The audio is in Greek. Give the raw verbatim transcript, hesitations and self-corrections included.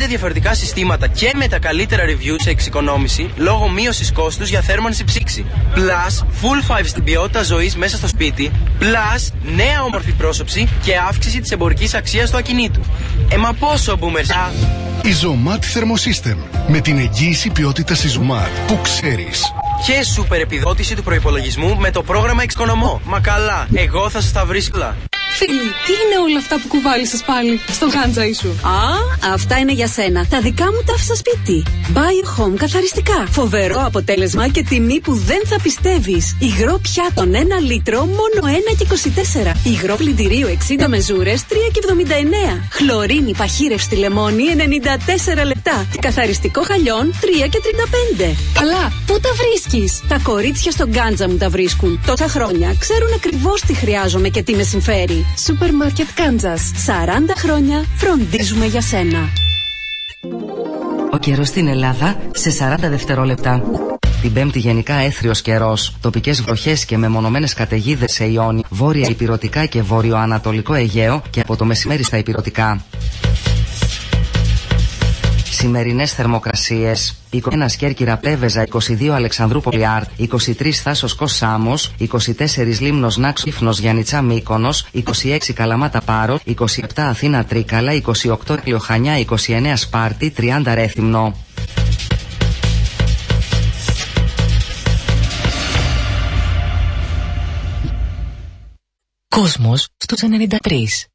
διαφορετικά συστήματα και με τα καλύτερα reviews σε εξοικονόμηση λόγω μείωσης κόστους για θέρμανση ψήξη. Plus, full five στην ποιότητα ζωής μέσα στο σπίτι. Plus, νέα όμορφη πρόσωψη και αύξηση της εμπορικής αξίας του ακινήτου. Ε, μα πόσο boomers! Η Zomat Thermosystem. Με την εγγύηση ποιότητας της Zomat που ξέρεις. Και σούπερ επιδότηση του προϋπολογισμού με το πρόγραμμα Εξοικονομώ. Μα καλά, εγώ θα σας τα βρίσκω. Φίλοι, τι είναι όλα αυτά που κουβάλισες πάλι στο γάντζα σου? Α, αυτά είναι για σένα. Τα δικά μου τα άφησα σπίτι. Buy Home καθαριστικά. Φοβερό αποτέλεσμα και τιμή που δεν θα πιστεύεις. Υγρό πιάτων ένα λίτρο μόνο ένα και είκοσι τέσσερα. Υγρό πλυντηρίου εξήντα μεζούρες τρία και εβδομήντα εννέα. Χλωρίνη παχύρευστη λεμόνι ενενήντα τέσσερα λεπτά. Καθαριστικό χαλιών τρία και τριάντα πέντε. Καλά, πού τα βρίσκεις? Τα κορίτσια στο γκάντζα μου τα βρίσκουν. Τόσα χρόνια ξέρουν ακριβώς τι χρειάζομαι και τι με συμφέρει. Σούπερ μάρκετ Κάντζας. σαράντα χρόνια φροντίζουμε για σένα. Ο καιρός στην Ελλάδα σε σαράντα δευτερόλεπτα. Την Πέμπτη γενικά έθριος καιρός. Τοπικές βροχές και μεμονωμένες καταιγίδες σε Ιόνι, βόρεια ηπειρωτικά και βόρειο-ανατολικό Αιγαίο και από το μεσημέρι στα ηπειρωτικά. Σημερινές θερμοκρασίες: είκοσι ένα Κέρκυρα Πρέβεζα, είκοσι δύο Αλεξανδρούπολη Άρτ, είκοσι τρία Θάσος Κος Σάμος, είκοσι τέσσερα Λίμνος Νάξο Ήφνος Γιαννιτσά Μύκονος, είκοσι έξι Καλαμάτα Πάρο, είκοσι επτά Αθήνα Τρίκαλα, είκοσι οκτώ Κλειοχανιά, είκοσι εννέα Σπάρτη, τριάντα Ρέθυμνο. Κόσμος στους ενενήντα τρία.